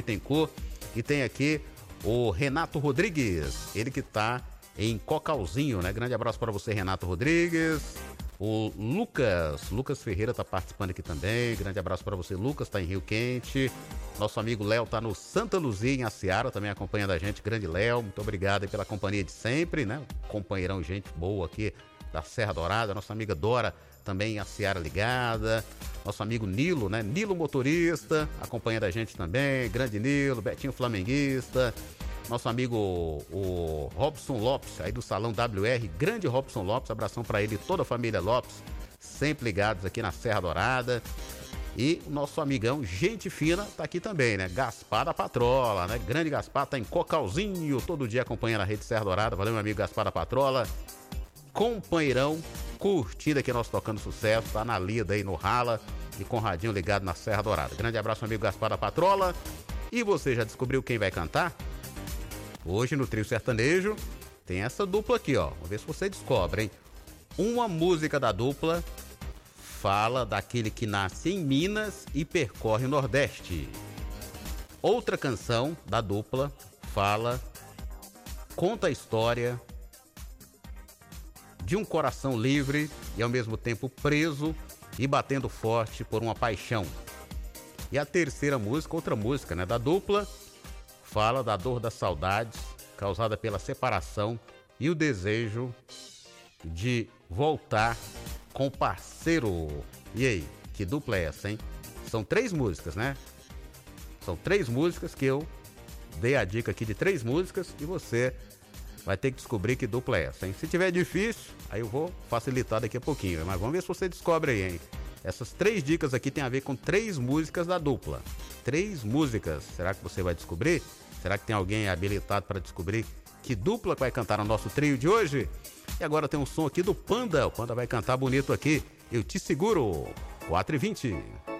Bittencourt. E tem aqui o Renato Rodrigues, ele que tá em Cocalzinho, né? Grande abraço para você, Renato Rodrigues. O Lucas Ferreira tá participando aqui também. Grande abraço para você, Lucas, tá em Rio Quente. Nosso amigo Léo tá no Santa Luzia, em Aciara, também acompanhando a gente. Grande Léo, muito obrigado aí pela companhia de sempre, né? Companheirão, gente boa aqui da Serra Dourada. Nossa amiga Dora também em Aciara ligada. Nosso amigo Nilo, né? Nilo motorista, acompanhando a gente também. Grande Nilo, Betinho flamenguista. Nosso amigo o Robson Lopes, aí do Salão WR, grande Robson Lopes, abração para ele e toda a família Lopes, sempre ligados aqui na Serra Dourada. E o nosso amigão, gente fina, tá aqui também, né? Gaspar da Patrola, né? Grande Gaspar, tá em Cocalzinho, todo dia acompanhando a Rede Serra Dourada. Valeu, meu amigo Gaspar da Patrola. Companheirão, curtindo aqui nosso Tocando Sucesso, tá na lida aí no Rala e com o radinho ligado na Serra Dourada. Grande abraço, meu amigo Gaspar da Patrola. E você já descobriu quem vai cantar? Hoje no Trio Sertanejo tem essa dupla aqui, ó. Vamos ver se você descobre, hein? Uma música da dupla fala daquele que nasce em Minas e percorre o Nordeste. Outra canção da dupla conta a história de um coração livre e ao mesmo tempo preso e batendo forte por uma paixão. E a terceira música, outra música, né, da dupla, fala da dor da saudade causada pela separação e o desejo de voltar com o parceiro. E aí, que dupla é essa, hein? São 3 músicas, né? São 3 músicas que eu dei a dica aqui de 3 músicas e você vai ter que descobrir que dupla é essa, hein? Se tiver difícil, aí eu vou facilitar daqui a pouquinho, mas vamos ver se você descobre aí, hein? Essas 3 dicas aqui tem a ver com 3 músicas da dupla. 3 músicas. Será que você vai descobrir? Será que tem alguém habilitado para descobrir que dupla vai cantar no nosso trio de hoje? E agora tem um som aqui do Panda. O Panda vai cantar bonito aqui. Eu te seguro. 4h20.